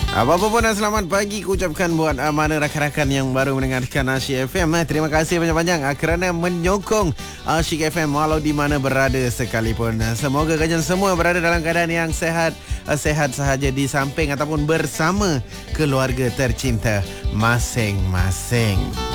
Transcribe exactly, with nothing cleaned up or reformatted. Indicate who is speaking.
Speaker 1: Apa-apa pun dan selamat pagi ku ucapkan buat uh, mana rakan-rakan yang baru mendengarkan Asyik F M. Eh. Terima kasih banyak-banyak uh, kerana menyokong Asyik F M walau di mana berada sekalipun. Uh, semoga kalian semua berada dalam keadaan yang sehat, uh, sehat sahaja di samping ataupun bersama keluarga tercinta masing-masing.